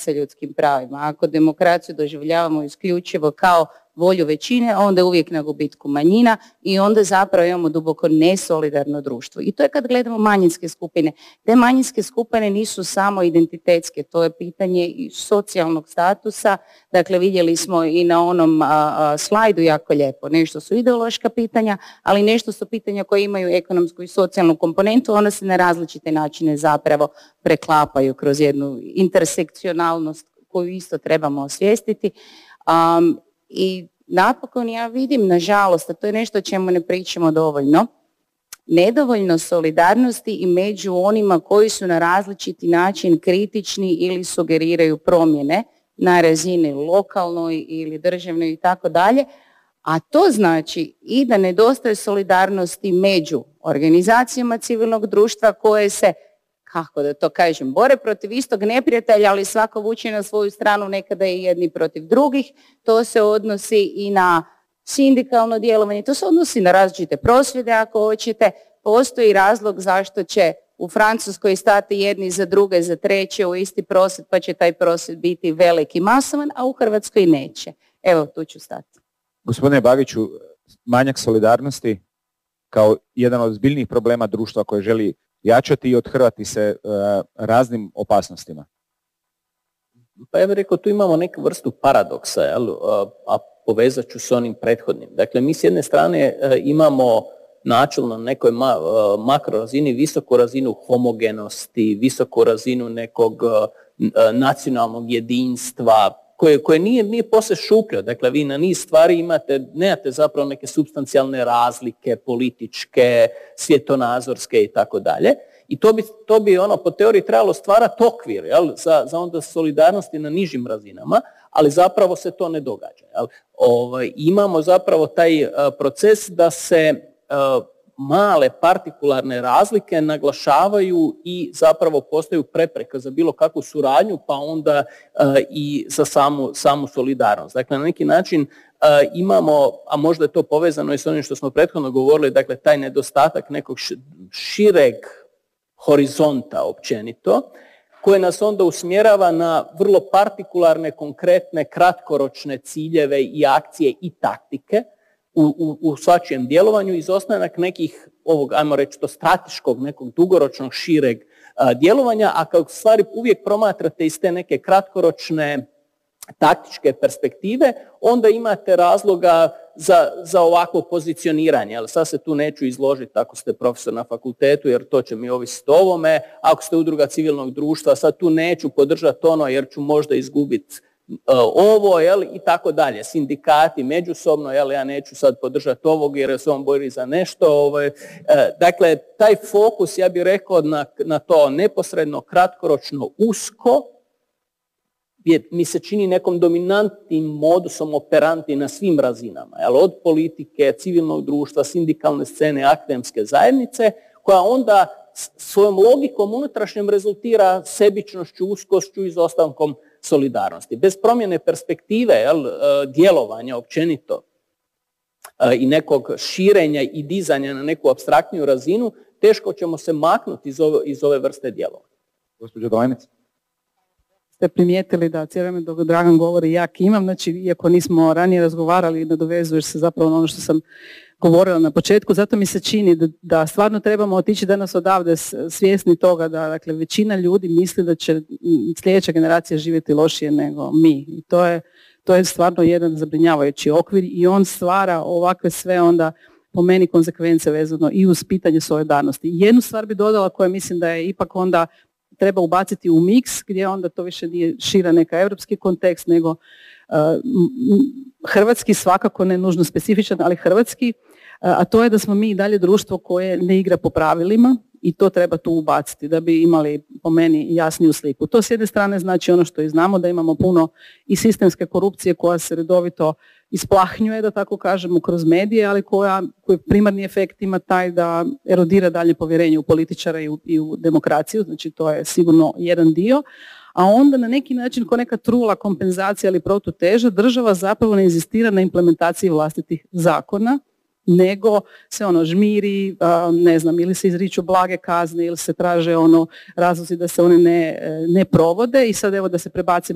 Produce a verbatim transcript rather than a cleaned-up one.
sa ljudskim pravima. Ako demokraciju doživljavamo isključivo kao volju većine, onda je uvijek na gubitku manjina i onda zapravo imamo duboko nesolidarno društvo. I to je kad gledamo manjinske skupine. Te manjinske skupine nisu samo identitetske, to je pitanje i socijalnog statusa. Dakle, vidjeli smo i na onom a, a, slajdu jako lijepo. Nešto su ideološka pitanja, ali nešto su pitanja koje imaju ekonomsku i socijalnu komponentu. Ona se na različite načine zapravo preklapaju kroz jednu intersekcionalnost koju isto trebamo osvijestiti. Um, I napokon ja vidim, nažalost, a to je nešto o čemu ne pričamo dovoljno, nedovoljno solidarnosti i među onima koji su na različiti način kritični ili sugeriraju promjene na razini lokalnoj ili državnoj i tako dalje, a to znači i da nedostaje solidarnosti među organizacijama civilnog društva koje se, kako da to kažem, bore protiv istog neprijatelja, ali svako vuče na svoju stranu, nekada i jedni protiv drugih. To se odnosi i na sindikalno djelovanje, to se odnosi na različite prosvjede ako hoćete. Postoji razlog zašto će u Francuskoj stati jedni za druge, za treće u isti prosvjed, pa će taj prosvjed biti velik i masovan, a u Hrvatskoj neće. Evo, tu ću stati. Gospodine Bagiću, manjak solidarnosti kao jedan od zbiljnih problema društva koje želi jačati i othrvati se uh, raznim opasnostima? Pa ja bih rekao, tu imamo neku vrstu paradoksa, jel? A povezat ću s onim prethodnim. Dakle, mi s jedne strane uh, imamo načelno na nekoj ma, uh, makro razini visoku razinu homogenosti, visoku razinu nekog uh, nacionalnog jedinstva, koje, koje nije, nije posve šupljo. Dakle, vi na niz stvari imate, nemate zapravo neke supstancijalne razlike, političke, svjetonazorske i tako dalje. I to bi, to bi ono po teoriji trebalo stvarati okvir, jel, za, za onda solidarnosti na nižim razinama, ali zapravo se to ne događa. Jel. Ovaj, imamo zapravo taj uh, proces da se uh, male partikularne razlike naglašavaju i zapravo postaju prepreka za bilo kakvu suradnju, pa onda uh, i za samu, samu solidarnost. Dakle, na neki način uh, imamo, a možda je to povezano i s onim što smo prethodno govorili, dakle, taj nedostatak nekog šireg horizonta općenito, koje nas onda usmjerava na vrlo partikularne, konkretne, kratkoročne ciljeve i akcije i taktike, U, u, u svačijem djelovanju, izostanak nekih ovog, ajmo reći, to strateškog, nekog dugoročnog, šireg a, djelovanja, a kao stvari uvijek promatrate iz te neke kratkoročne taktičke perspektive, onda imate razloga za, za ovakvo pozicioniranje. Ali sad se tu neću izložiti ako ste profesor na fakultetu, jer to će mi ovisiti o ovome. Ako ste udruga civilnog društva, sad tu neću podržati ono jer ću možda izgubiti ovo, jel, i tako dalje. Sindikati međusobno, jel, ja neću sad podržati ovog jer se on bori za nešto. Ovaj. Dakle, taj fokus, ja bih rekao, na, na to neposredno, kratkoročno, usko, je, mi se čini nekom dominantnim modusom operanti na svim razinama, jel, od politike, civilnog društva, sindikalne scene, akademske zajednice, koja onda svojom logikom unutrašnjom rezultira sebičnošću, uskošću i izostankom solidarnosti. Bez promjene perspektive, jel, djelovanja općenito i nekog širenja i dizanja na neku apstraktniju razinu, teško ćemo se maknuti iz ove, iz ove vrste djelovanja. Gospođo Dolenec. Ste primijetili da cijelo vrijeme dok Dragan govori ja kimam, znači iako nismo ranije razgovarali, nadovezuješ se zapravo na ono što sam govorila na početku, zato mi se čini da, da stvarno trebamo otići danas odavde svjesni toga da, dakle, većina ljudi misli da će sljedeća generacija živjeti lošije nego mi. I to je, to je stvarno jedan zabrinjavajući okvir i on stvara ovakve sve onda po meni konsekvence vezano i uz pitanje solidarnosti. Jednu stvar bi dodala koja mislim da je ipak onda treba ubaciti u miks gdje onda to više nije šira neka europski kontekst nego uh, hrvatski, svakako ne nužno specifičan, ali hrvatski, uh, a to je da smo mi i dalje društvo koje ne igra po pravilima i to treba tu ubaciti da bi imali po meni jasniju sliku. To s jedne strane znači ono što i znamo, da imamo puno i sistemske korupcije koja se redovito isplahnjuje, da tako kažemo, kroz medije, ali koja, koji primarni efekt ima taj da erodira dalje povjerenje u političara i u, i u demokraciju, znači to je sigurno jedan dio, a onda na neki način ko neka trula kompenzacija ili protuteža, država zapravo ne inzistira na implementaciji vlastitih zakona, nego se ono žmiri, ne znam, ili se izriču blage kazne ili se traže ono razlozi da se one ne, ne provode i sad evo da se prebacimo